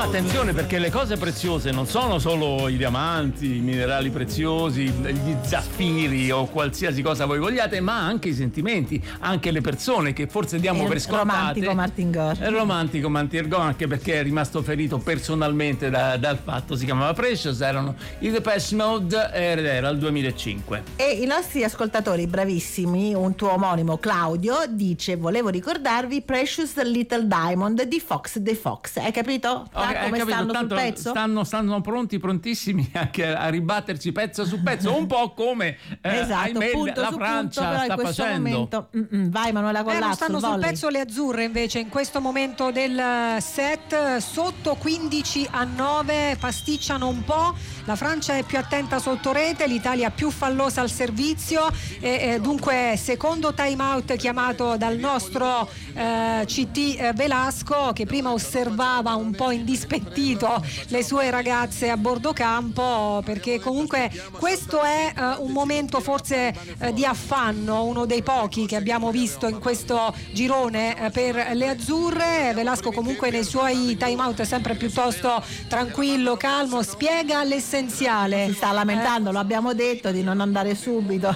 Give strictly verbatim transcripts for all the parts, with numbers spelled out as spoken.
ma attenzione, perché le cose preziose non sono solo i diamanti, i minerali preziosi, gli zaffiri o qualsiasi cosa voi vogliate, ma anche i sentimenti, anche le persone che forse diamo il per scontate. Romantico Martin Gore. Il romantico Martin Gore, anche perché è rimasto ferito personalmente da, dal fatto. Si chiamava Precious, erano i Depeche Mode ed era il duemilacinque. E i nostri ascoltatori bravissimi, un tuo omonimo Claudio dice: volevo ricordarvi Precious Little Diamond di Fox the Fox. Hai capito? Okay, come capito, stanno tanto sul pezzo? Stanno, stanno pronti, prontissimi anche a ribatterci pezzo su pezzo, un po' come eh, esatto, ahimè, punto la su Francia punto, però sta in questo facendo. momento vai Manuela Collazzo. Eh, non stanno sul volley. pezzo le azzurre invece in questo momento del set, sotto quindici a nove, pasticciano un po'. La Francia è più attenta sotto rete, l'Italia più fallosa al servizio e, e dunque secondo time out chiamato dal nostro eh, C T eh, Velasco, che prima osservava un po' indispettito le sue ragazze a bordo campo, perché comunque questo è eh, un momento forse eh, di affanno, uno dei pochi che abbiamo visto in questo girone eh, per le azzurre. Velasco comunque nei suoi time out è sempre piuttosto tranquillo, calmo, spiega l'essenziale. Si sta lamentando, eh. lo abbiamo detto, di non andare subito.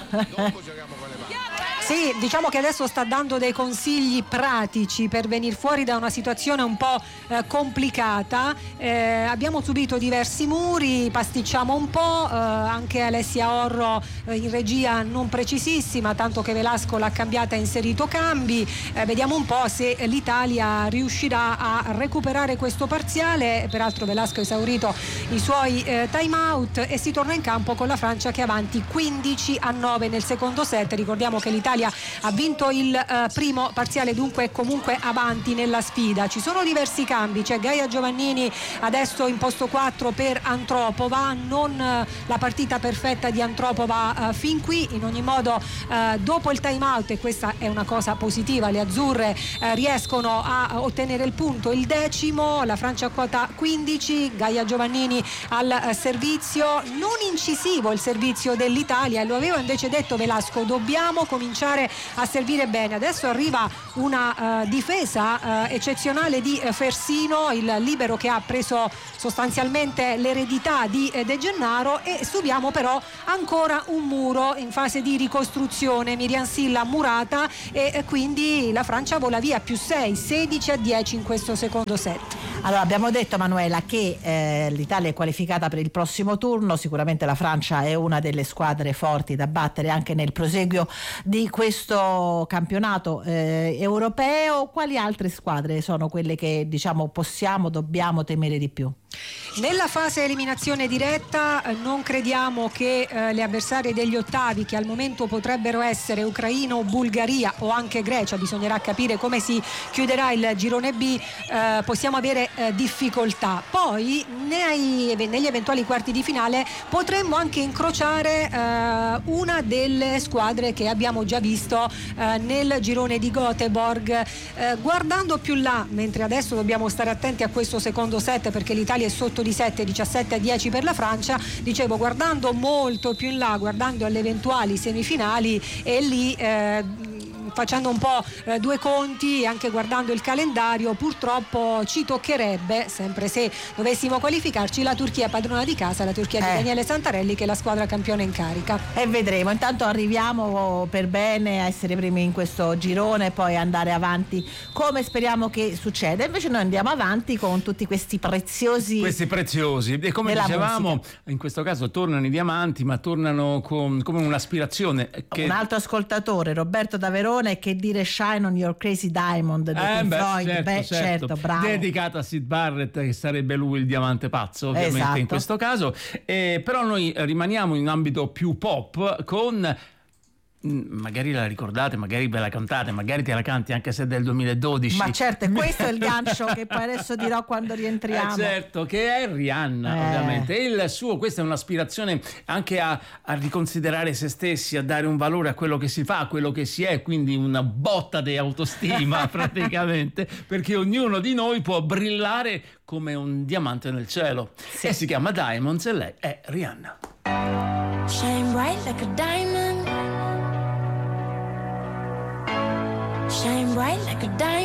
Sì, diciamo che adesso sta dando dei consigli pratici per venire fuori da una situazione un po' eh, complicata. Eh, abbiamo subito diversi muri, pasticciamo un po', eh, anche Alessia Orro eh, in regia non precisissima, tanto che Velasco l'ha cambiata e inserito cambi. Eh, vediamo un po' se l'Italia riuscirà a recuperare questo parziale. Peraltro Velasco ha esaurito i suoi eh, time out e si torna in campo con la Francia che è avanti quindici a nove nel secondo set. Ricordiamo che l'Italia ha vinto il eh, primo parziale, dunque è comunque avanti nella sfida. Ci sono diversi cambi, c'è Gaia Giovannini adesso in posto quattro per Antropova, non eh, la partita perfetta di Antropova eh, fin qui. In ogni modo eh, dopo il time out, e questa è una cosa positiva, le azzurre eh, riescono a ottenere il punto, il decimo. La Francia a quota quindici, Gaia Giovannini al eh, servizio, non incisivo il servizio dell'Italia, e lo aveva invece detto Velasco, dobbiamo cominciare a servire bene. Adesso arriva una uh, difesa uh, eccezionale di uh, Fersino, il libero che ha preso sostanzialmente l'eredità di uh, De Gennaro, e subiamo però ancora un muro in fase di ricostruzione. Miriam Silla murata e uh, quindi la Francia vola via, più sei, sedici a dieci in questo secondo set. Allora, abbiamo detto, Manuela, che eh, l'Italia è qualificata per il prossimo turno. Sicuramente la Francia è una delle squadre forti da battere anche nel proseguio di questo campionato eh, europeo. Quali altre squadre sono quelle che, diciamo, possiamo, dobbiamo temere di più? Nella fase eliminazione diretta eh, non crediamo che eh, le avversarie degli ottavi, che al momento potrebbero essere Ucraina o Bulgaria o anche Grecia, bisognerà capire come si chiuderà il girone B, eh, possiamo avere eh, difficoltà. Poi nei, negli eventuali quarti di finale potremmo anche incrociare eh, una delle squadre che abbiamo già visto eh, nel girone di Göteborg. Eh, guardando più là, mentre adesso dobbiamo stare attenti a questo secondo set perché l'Italia è sotto di sette, diciassette a dieci per la Francia, dicevo, guardando molto più in là, guardando alle eventuali semifinali, e lì eh, facendo un po' eh, due conti, anche guardando il calendario, purtroppo ci toccherebbe, sempre se dovessimo qualificarci, la Turchia padrona di casa, la Turchia di eh. Daniele Santarelli, che è la squadra campione in carica. E vedremo, intanto arriviamo per bene a essere primi in questo girone e poi andare avanti come speriamo che succeda. Invece noi andiamo avanti con tutti questi preziosi questi preziosi e come dicevamo musica. In questo caso tornano i diamanti, ma tornano con, come un'aspirazione che... Un altro ascoltatore, Roberto da Verona, e che dire Shine on Your Crazy Diamond di eh Pink beh, Floyd. certo, beh certo. certo, bravo, dedicata a Sid Barrett, che sarebbe lui il diamante pazzo ovviamente, esatto. In questo caso, eh, però noi rimaniamo in ambito più pop con... magari la ricordate, magari ve la cantate, magari te la canti anche se è del duemiladodici. Ma certo, e questo è il gancio che poi adesso dirò quando rientriamo. Eh certo, che è Rihanna, eh. ovviamente. Il suo, questa è un'aspirazione anche a, a riconsiderare se stessi, a dare un valore a quello che si fa, a quello che si è, quindi una botta di autostima praticamente, perché ognuno di noi può brillare come un diamante nel cielo. Sì. E si chiama Diamonds e lei è Rihanna. Shine bright like a diamond. Shine bright like a diamond.